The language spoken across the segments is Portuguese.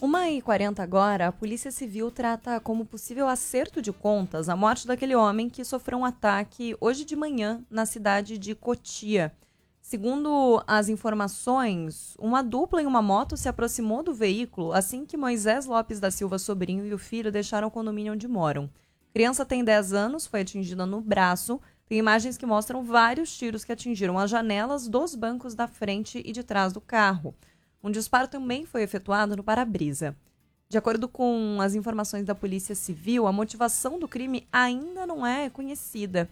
1h40 agora, a Polícia Civil trata como possível acerto de contas a morte daquele homem que sofreu um ataque hoje de manhã na cidade de Cotia. Segundo as informações, uma dupla em uma moto se aproximou do veículo assim que Moisés Lopes da Silva Sobrinho e o filho deixaram o condomínio onde moram. A criança tem 10 anos, foi atingida no braço. Tem imagens que mostram vários tiros que atingiram as janelas dos bancos da frente e de trás do carro. Um disparo também foi efetuado no para-brisa. De acordo com as informações da Polícia Civil, a motivação do crime ainda não é conhecida.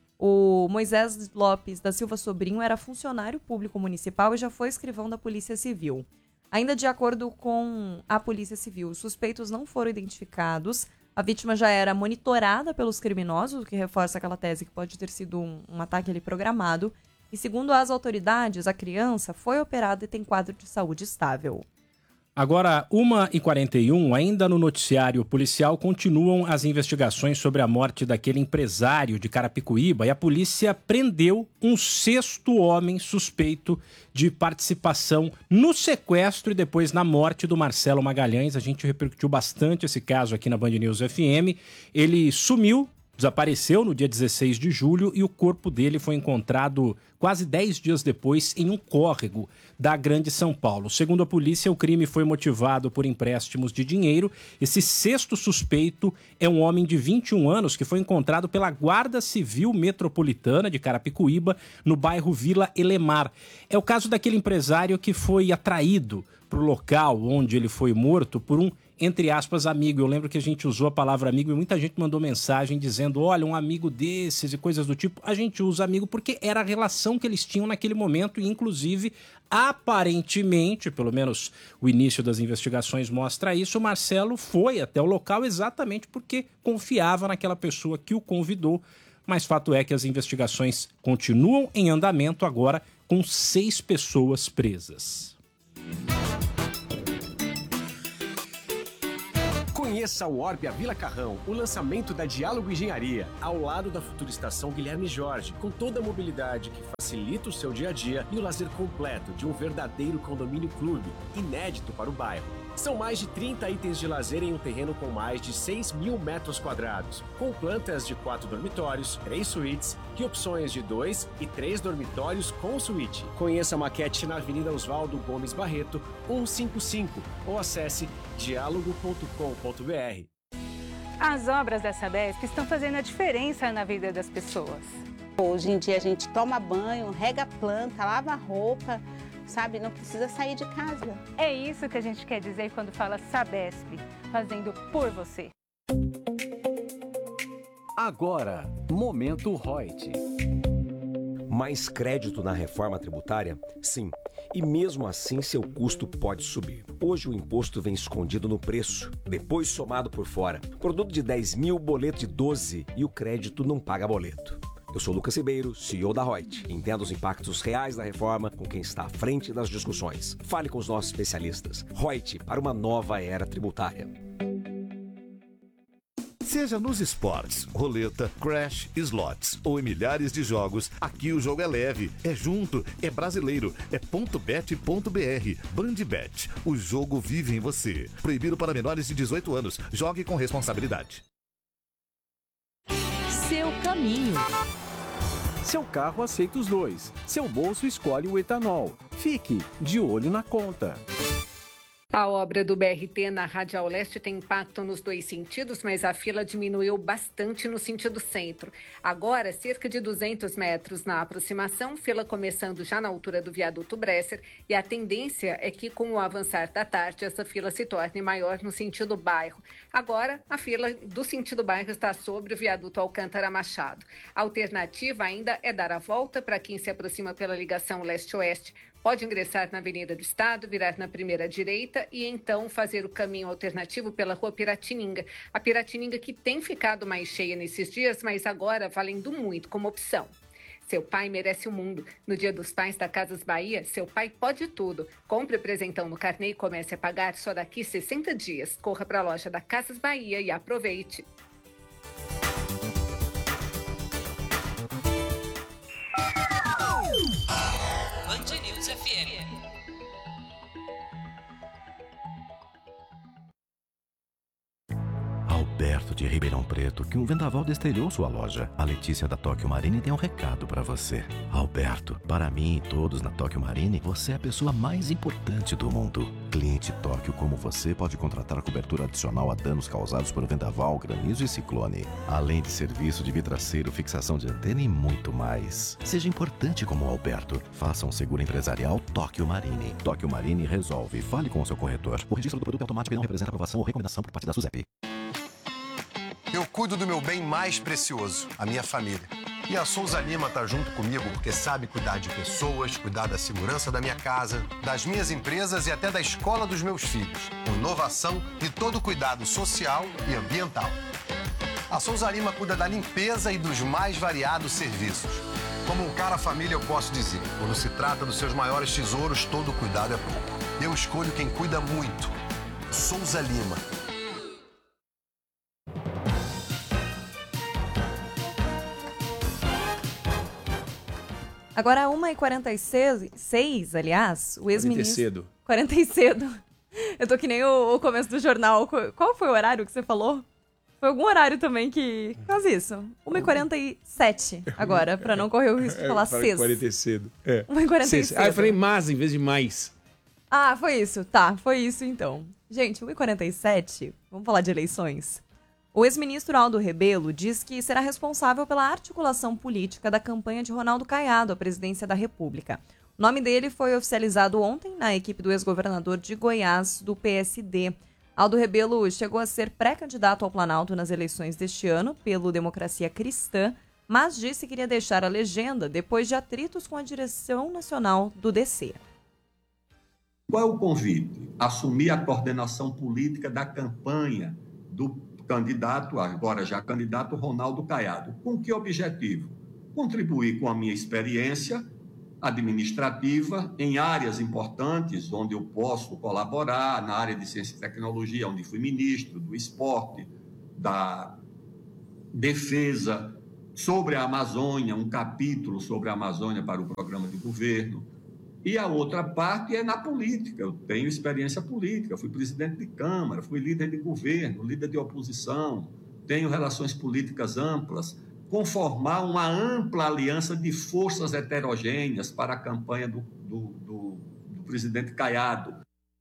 O Moisés Lopes da Silva Sobrinho era funcionário público municipal e já foi escrivão da Polícia Civil. Ainda de acordo com a Polícia Civil, os suspeitos não foram identificados. A vítima já era monitorada pelos criminosos, o que reforça aquela tese que pode ter sido um ataque ali programado. E segundo as autoridades, a criança foi operada e tem quadro de saúde estável. Agora, 1h41, ainda no noticiário policial, continuam as investigações sobre a morte daquele empresário de Carapicuíba e a polícia prendeu um 6º homem suspeito de participação no sequestro e depois na morte do Marcelo Magalhães. A gente repercutiu bastante esse caso aqui na Band News FM. Ele sumiu, desapareceu no dia 16 de julho e o corpo dele foi encontrado quase 10 dias depois em um córrego da Grande São Paulo. Segundo a polícia, o crime foi motivado por empréstimos de dinheiro. Esse 6º suspeito é um homem de 21 anos que foi encontrado pela Guarda Civil Metropolitana de Carapicuíba, no bairro Vila Elemar. É o caso daquele empresário que foi atraído para o local onde ele foi morto por um, entre aspas, amigo. Eu lembro que a gente usou a palavra amigo e muita gente mandou mensagem dizendo, olha, um amigo desses e coisas do tipo. A gente usa amigo porque era a relação que eles tinham naquele momento e, inclusive, aparentemente, pelo menos o início das investigações mostra isso, o Marcelo foi até o local exatamente porque confiava naquela pessoa que o convidou. Mas fato é que as investigações continuam em andamento agora com 6 pessoas presas. Conheça o Orbia Vila Carrão, o lançamento da Diálogo Engenharia, ao lado da futura estação Guilherme Jorge, com toda a mobilidade que facilita o seu dia a dia e o lazer completo de um verdadeiro condomínio clube, inédito para o bairro. São mais de 30 itens de lazer em um terreno com mais de 6.000 metros quadrados, com plantas de 4 dormitórios, 3 suítes e opções de 2 e 3 dormitórios com suíte. Conheça a maquete na Avenida Oswaldo Gomes Barreto, 155, ou acesse diálogo.com.br. As obras da Sabesp estão fazendo a diferença na vida das pessoas. Hoje em dia a gente toma banho, rega a planta, lava a roupa, sabe? Não precisa sair de casa. É isso que a gente quer dizer quando fala Sabesp, fazendo por você. Agora, Momento Reut. Mais crédito na reforma tributária? Sim. E mesmo assim seu custo pode subir. Hoje o imposto vem escondido no preço, depois somado por fora. Produto de 10 mil, boleto de 12 e o crédito não paga boleto. Eu sou Lucas Ribeiro, CEO da Reut. Entenda os impactos reais da reforma com quem está à frente das discussões. Fale com os nossos especialistas. Reut, para uma nova era tributária. Seja nos esportes, roleta, crash, slots ou em milhares de jogos, aqui o jogo é leve, é junto, é brasileiro, é .bet.br. Bandbet, o jogo vive em você. Proibido para menores de 18 anos. Jogue com responsabilidade. Seu caminho. Seu carro aceita os dois. Seu bolso escolhe o etanol. Fique de olho na conta. A obra do BRT na Radial Leste tem impacto nos dois sentidos, mas a fila diminuiu bastante no sentido centro. Agora, cerca de 200 metros na aproximação, fila começando já na altura do viaduto Bresser, e a tendência é que, com o avançar da tarde, essa fila se torne maior no sentido bairro. Agora, a fila do sentido bairro está sobre o viaduto Alcântara Machado. A alternativa ainda é dar a volta para quem se aproxima pela ligação leste-oeste. Pode ingressar na Avenida do Estado, virar na primeira direita e então fazer o caminho alternativo pela Rua Piratininga. A Piratininga que tem ficado mais cheia nesses dias, mas agora valendo muito como opção. Seu pai merece o mundo. No Dia dos Pais da Casas Bahia, seu pai pode tudo. Compre presentão no carnê e comece a pagar só daqui 60 dias. Corra para a loja da Casas Bahia e aproveite. Band News FM. Alberto de Ribeirão Preto, que um vendaval destelhou sua loja. A Letícia da Tóquio Marine tem um recado para você. Alberto, para mim e todos na Tóquio Marine, você é a pessoa mais importante do mundo. Cliente Tóquio como você pode contratar cobertura adicional a danos causados por vendaval, granizo e ciclone. Além de serviço de vidraceiro, fixação de antena e muito mais. Seja importante como o Alberto. Faça um seguro empresarial Tóquio Marine. Tóquio Marine resolve. Fale com o seu corretor. O registro do produto é automático e não representa aprovação ou recomendação por parte da SUSEP. Eu cuido do meu bem mais precioso, a minha família. E a Souza Lima tá junto comigo porque sabe cuidar de pessoas, cuidar da segurança da minha casa, das minhas empresas e até da escola dos meus filhos. Com inovação e todo cuidado social e ambiental. A Souza Lima cuida da limpeza e dos mais variados serviços. Como um cara família, eu posso dizer, quando se trata dos seus maiores tesouros, todo cuidado é pouco. Eu escolho quem cuida muito. Souza Lima. Agora, 1h46, aliás, o ex-ministro... 40 e cedo. Eu tô que nem o começo do jornal. Qual foi o horário que você falou? Foi algum horário também que... Quase isso. 1h47 agora, pra não correr o risco de falar cedo. 40 cedo. 1h47. Ah, eu falei mas em vez de mais. Ah, foi isso. Tá, foi isso então. Gente, 1h47, vamos falar de eleições. O ex-ministro Aldo Rebelo diz que será responsável pela articulação política da campanha de Ronaldo Caiado à presidência da República. O nome dele foi oficializado ontem na equipe do ex-governador de Goiás, do PSD. Aldo Rebelo chegou a ser pré-candidato ao Planalto nas eleições deste ano pelo Democracia Cristã, mas disse que iria deixar a legenda depois de atritos com a direção nacional do DC. Qual é o convite? Assumir a coordenação política da campanha do candidato, agora já candidato Ronaldo Caiado. Com que objetivo? Contribuir com a minha experiência administrativa em áreas importantes onde eu posso colaborar, na área de ciência e tecnologia, onde fui ministro, do esporte, da defesa, sobre a Amazônia, um capítulo sobre a Amazônia para o programa de governo. E a outra parte é na política. Eu tenho experiência política, fui presidente de Câmara, fui líder de governo, líder de oposição, tenho relações políticas amplas, conformar uma ampla aliança de forças heterogêneas para a campanha do presidente Caiado.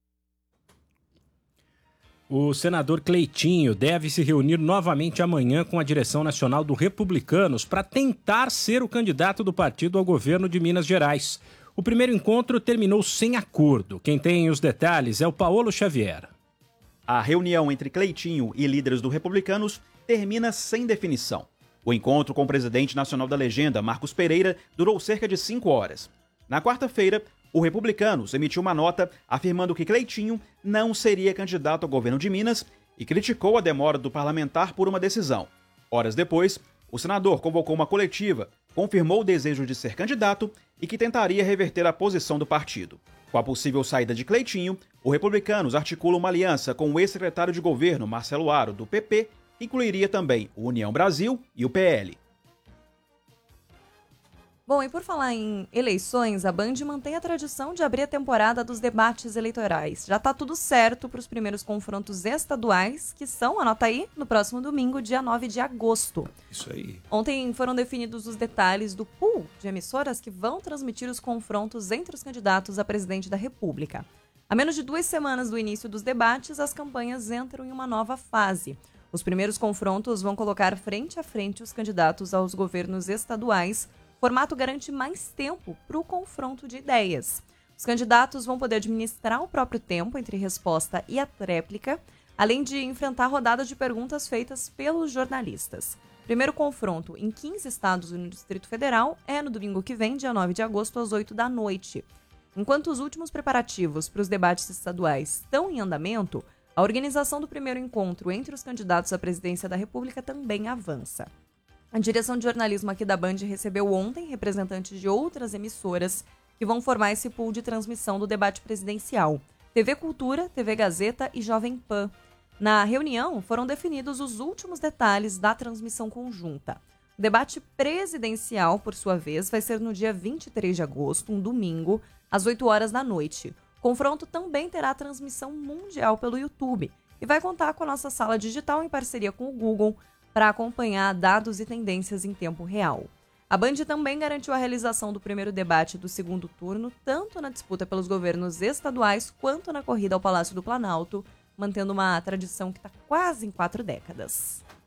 O senador Cleitinho deve se reunir novamente amanhã com a direção nacional do Republicanos para tentar ser o candidato do partido ao governo de Minas Gerais. O primeiro encontro terminou sem acordo. Quem tem os detalhes é o Paulo Xavier. A reunião entre Cleitinho e líderes do Republicanos termina sem definição. O encontro com o presidente nacional da legenda, Marcos Pereira, durou cerca de 5 horas. Na quarta-feira, o Republicanos emitiu uma nota afirmando que Cleitinho não seria candidato ao governo de Minas e criticou a demora do parlamentar por uma decisão. Horas depois, o senador convocou uma coletiva, confirmou o desejo de ser candidato e que tentaria reverter a posição do partido. Com a possível saída de Cleitinho, o Republicanos articula uma aliança com o ex-secretário de governo Marcelo Aro, do PP, que incluiria também o União Brasil e o PL. Bom, e por falar em eleições, a Band mantém a tradição de abrir a temporada dos debates eleitorais. Já está tudo certo para os primeiros confrontos estaduais, que são, anota aí, no próximo domingo, dia 9 de agosto. Isso aí. Ontem foram definidos os detalhes do pool de emissoras que vão transmitir os confrontos entre os candidatos a presidente da República. A menos de 2 semanas do início dos debates, as campanhas entram em uma nova fase. Os primeiros confrontos vão colocar frente a frente os candidatos aos governos estaduais. O formato garante mais tempo para o confronto de ideias. Os candidatos vão poder administrar o próprio tempo entre resposta e a tréplica, além de enfrentar rodadas de perguntas feitas pelos jornalistas. Primeiro confronto em 15 estados no Distrito Federal é no domingo que vem, dia 9 de agosto, às 8 da noite. Enquanto os últimos preparativos para os debates estaduais estão em andamento, a organização do primeiro encontro entre os candidatos à presidência da República também avança. A direção de jornalismo aqui da Band recebeu ontem representantes de outras emissoras que vão formar esse pool de transmissão do debate presidencial. TV Cultura, TV Gazeta e Jovem Pan. Na reunião, foram definidos os últimos detalhes da transmissão conjunta. O debate presidencial, por sua vez, vai ser no dia 23 de agosto, um domingo, às 8 horas da noite. O confronto também terá transmissão mundial pelo YouTube e vai contar com a nossa sala digital em parceria com o Google para acompanhar dados e tendências em tempo real. A Band também garantiu a realização do primeiro debate do segundo turno, tanto na disputa pelos governos estaduais quanto na corrida ao Palácio do Planalto, mantendo uma tradição que está quase em 4 décadas.